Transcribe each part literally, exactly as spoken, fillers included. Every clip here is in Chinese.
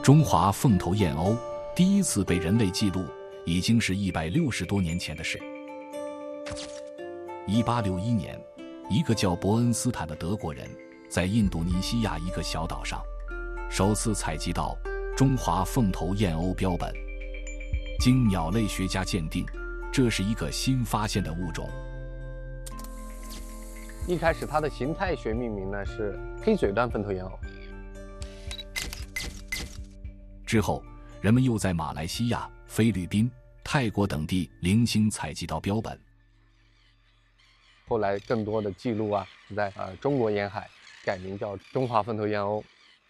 中华凤头燕鸥第一次被人类记录，已经是一百六十多年前的事。一八六一年，一个叫伯恩斯坦的德国人，在印度尼西亚一个小岛上，首次采集到中华凤头燕鸥标本。经鸟类学家鉴定，这是一个新发现的物种。 一开始它的形态学命名呢是黑嘴端凤头燕鸥。 之后，人们又在马来西亚、菲律宾、泰国等地零星采集到标本。 后来更多的记录啊，是在呃中国沿海改名叫中华凤头燕鸥。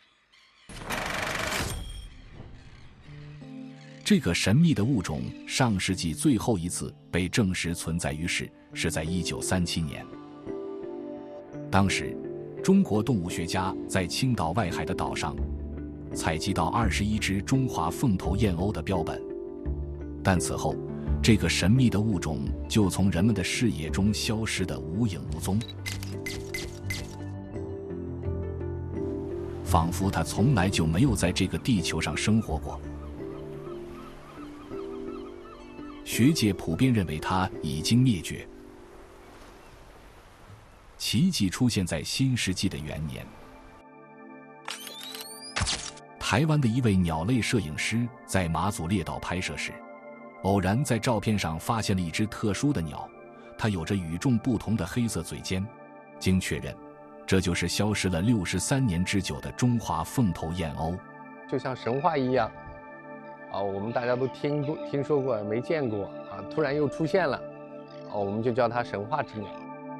这个神秘的物种上世纪最后一次被证实存在于世，是在一九三七年。当时，中国动物学家在青岛外海的岛上采集到二十一只中华凤头燕鸥的标本，但此后，这个神秘的物种就从人们的视野中消失得无影无踪，仿佛它从来就没有在这个地球上生活过。学界普遍认为它已经灭绝。奇迹出现在新世纪的元年。台湾的一位鸟类摄影师在马祖列岛拍摄时，偶然在照片上发现了一只特殊的鸟，它有着与众不同的黑色嘴尖。经确认，这就是消失了六十三年之久的中华凤头燕鸥， 就像神话一样。啊，我们大家都听过、听说过，没见过啊，突然又出现了，啊，我们就叫它神话之鸟。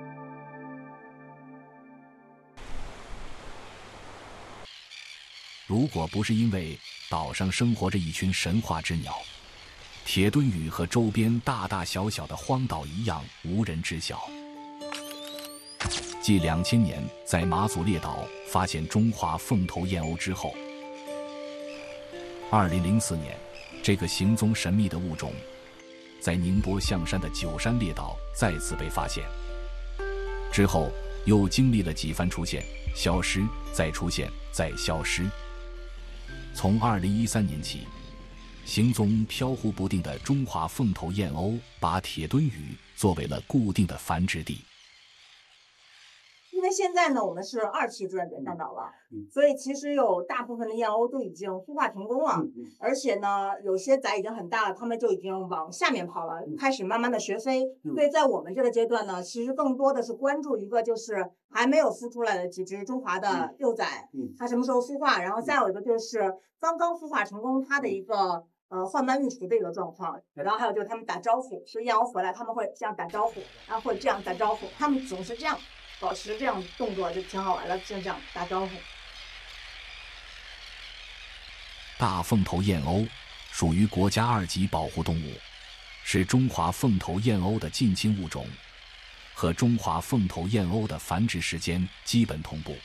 如果不是因为岛上生活着一群神话之鸟，铁墩屿和周边大大小小的荒岛一样无人知晓。继两千年在马祖列岛发现中华凤头燕鸥之后，二零零四年，这个行踪神秘的物种在宁波象山的九山列岛再次被发现，之后又经历了几番出现、消失、再出现、再消失。从二零一三年起，行踪飘忽不定的中华凤头燕鸥把铁墩屿作为了固定的繁殖地。 因为现在呢，我们是二期志愿者向导了，嗯、所以其实有大部分的燕鸥都已经孵化成功了，嗯嗯、而且呢，有些崽已经很大了，它们就已经往下面跑了，嗯、开始慢慢的学飞。嗯、所以在我们这个阶段呢，其实更多的是关注一个就是还没有孵出来的几只中华的幼崽，嗯嗯、它什么时候孵化，然后再有一个就是刚刚孵化成功它的一个呃换斑育雏的一个状况，然后还有就是它们打招呼，是燕鸥回来他们会这样打招呼，然后会这样打招呼，它们总是这样。保持这样动作就挺好玩的，就这样打招呼。 大凤头燕鸥属于国家二级保护动物，是中华凤头燕鸥的近亲物种，和中华凤头燕鸥的繁殖时间基本同步。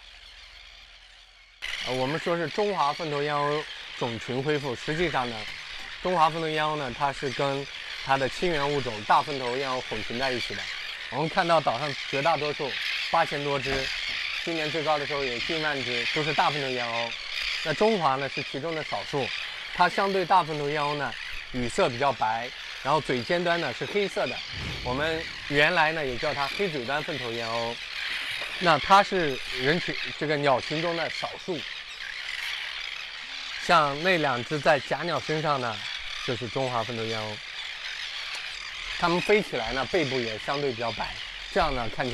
呃，我们说是中华凤头燕鸥种群恢复，实际上呢，中华凤头燕鸥呢，它是跟它的亲缘物种大凤头燕鸥混群在一起的。我们看到岛上绝大多数八千多只，今年最高的时候有近万只，都是大凤头燕鸥。那中华呢是其中的少数，它相对大凤头燕鸥呢，羽色比较白，然后嘴尖端呢是黑色的。我们原来呢也叫它黑嘴端凤头燕鸥。那它是人群这个鸟群中的少数。像那两只在假鸟身上呢，就是中华凤头燕鸥。它们飞起来呢，背部也相对比较白，这样呢看起来。